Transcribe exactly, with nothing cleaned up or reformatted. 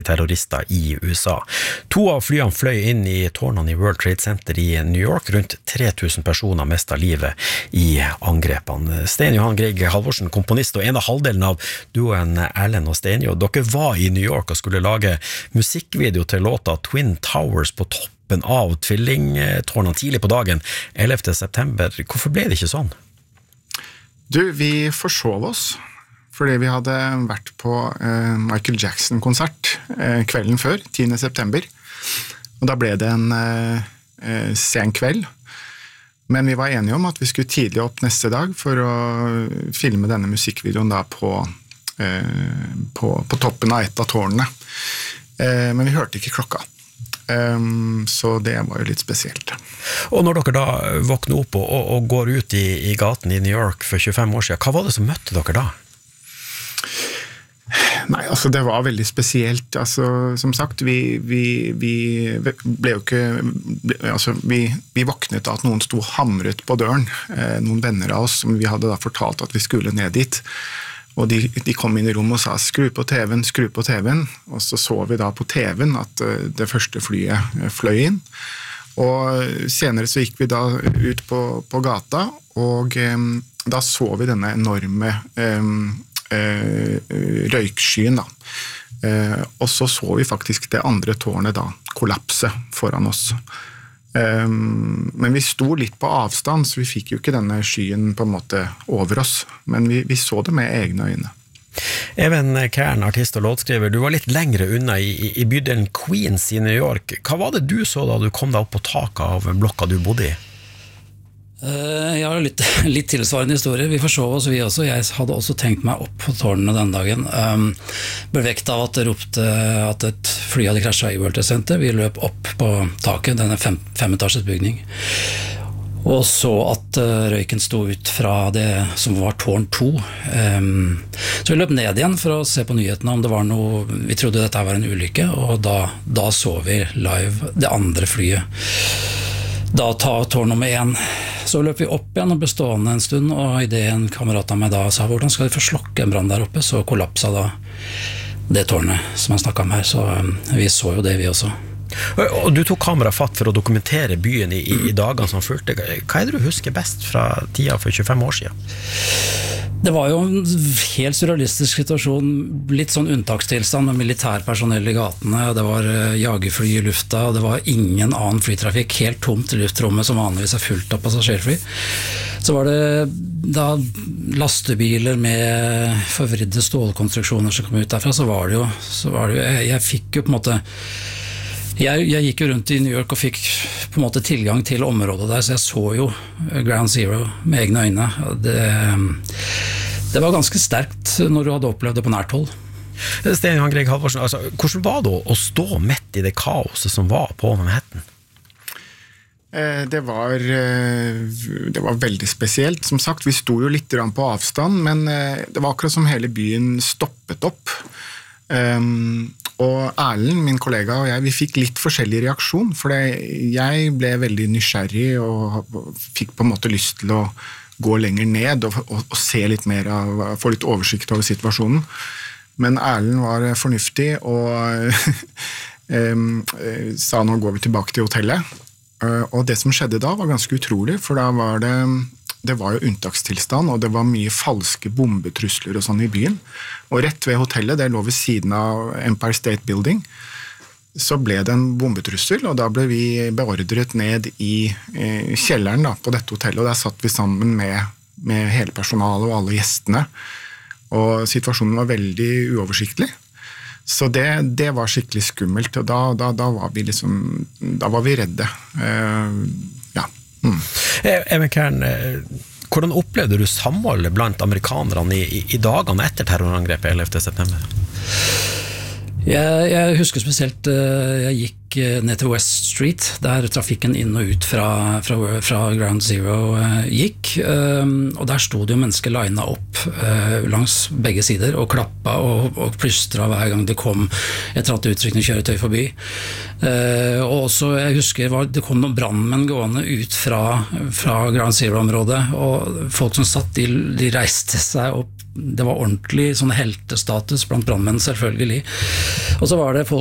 terrorister i U S A. To av flyene fløy inn i tårnene i World Trade Center i New York. Rundt tre tusen personer mistet livet i angrepene. Stein Johan Grieg Halvorsen, komponist og en av halvdelen av duoen Erlend og Steinjo. Dere var i New York og skulle lage musikkvideo til låta Twin Towers på toppen av tvillingtårnene tidlig på dagen, ellevte september. Hvorfor ble det ikke sånn? Du, vi forsov oss. Fordi vi hadde vært på eh, Michael Jackson-konsert eh, kvelden før, tiende september. Og da ble det en eh, sen kveld. Men vi var enige om at vi skulle tidlig opp neste dag for å filme denne musikkvideoen da på, eh, på, på toppen av et av tårnene. Eh, men vi hørte ikke klokka. Um, så det var jo litt spesielt. Og når dere da våkner opp og, og, og går ut i, i gaten i New York for tjuefem år siden, hva var det som møtte dere da? Nei, altså det var veldig spesielt. Altså, som sagt, vi, vi, vi ble jo ikke ble, altså, vi, vi våknet av at noen sto hamret på døren, eh, noen venner av oss som vi hadde da fortalt at vi skulle ned dit, og de, de kom inn i rommet og sa skru på T V-en, skru på T V-en, og så så vi da på T V-en at uh, det første flyet fløy inn, og senere så gikk vi da ut på, på gata, og um, da så vi denne enorme um, uh, røykskyen da, uh, og så så vi faktisk det andre tårnet da kollapse foran oss. Um, men vi sto litt på avstand, så vi fikk jo ikke denne skyen på en måte over oss, men vi, vi så det med egne øyne. Even Kern, artist og låtskriver, du var litt lengre unna i, i bydelen Queens i New York. Hva var det du så da du kom deg opp på taket av blokka du bodde i? Jeg har litt, litt tilsvarende historie. Vi forsov oss, vi også. Jeg hadde også tenkt meg opp på tårnene den dagen. Um, ble vekt av at det ropte at et fly hadde krasjet i World Trade Center. Vi løp opp på taket, denne fem, femetasjes bygning. Og så at uh, røyken sto ut fra det som var tårn to. Um, så vi løp ned igjen for å se på nyhetene om det var noe. Vi trodde dette var en ulykke, og da, da så vi live det andre flyet. Da ta tårn nummer én. Så løp vi opp igjen og ble stående en stund, og i det en kamerat av meg da sa, hvordan skal vi få slokke en brann der oppe? Så kollapsa da det tårnet som han snakket om her, så vi så jo det vi også. Og du tok kamera fatt for å dokumentere byen i, i dagene som fulgte. Hva er det du husker best fra tida for tjuefem år siden? Det var jo en helt surrealistisk situasjon, litt sånn unntakstilstand med militærpersonell i gatene, det var jagerfly i lufta, og det var ingen annen flytrafikk, helt tomt i luftrommet som vanligvis er fullt av passasjerfly. Så var det da lastebiler med forvridde stålkonstruksjoner som kom ut derfra, så var det jo, så var det jo jeg, jeg fikk jo på en måte Jeg, jeg gikk jo rundt i New York og fikk på en måte tilgang til området der, så jeg så jo Ground Zero med egne øyne. Det, det var ganske sterkt når du hadde opplevd det på nært hold. Stein Johan Grieg Halvorsen, altså, hvordan var det å stå midt i det kaoset som var på Manhattan? Det var, det var veldig spesielt. Som sagt, vi sto jo litt på avstand, men det var akkurat som hele byen stoppet opp. Um, og Erlend, min kollega og jeg, vi fikk litt forskjellig reaksjon, for jeg ble veldig nysgjerrig og fikk på en måte lyst til å gå lenger ned og, og, og se litt mer av, få litt oversikt over situasjonen. Men Erlend var fornuftig og um, sa nå går vi tilbake til hotellet. Uh, og det som skjedde da var ganske utrolig, for da var det Det var jo unntakstilstand, og det var mye falske bombetrusler og sånn i byen. Og rett ved hotellet, det lå ved siden av Empire State Building, så ble det en bombetrussel, og da ble vi beordret ned i eh, kjelleren da, på dette hotellet, og der satt vi sammen med, med hele personalet og alle gjestene. Og situasjonen var veldig uoversiktlig. Så det, det var skikkelig skummelt, og da, da, da var vi liksom, da var vi redde. Eh, ja. Mm. Even Kern, hvordan opplevde du samholdet blant amerikanerne i, i, i dagene etter terrorangrepet ellevte september? Jeg, jeg husker spesielt, jeg gikk gikk ned til West Street, der trafikken inn og ut fra, fra, fra Ground Zero gikk, og der sto det jo mennesker linet opp langs begge sider og klappa og, og plystra hver gang det kom et eller annet uttrykkende kjøretøy forbi. Og også, jeg husker, det kom noen brandmenn gående ut fra, fra Ground Zero-området, og folk som satt, de, de reiste seg opp. Det var ordentlig sånn heltestatus blant brandmenn, selvfølgelig. Og så var det folk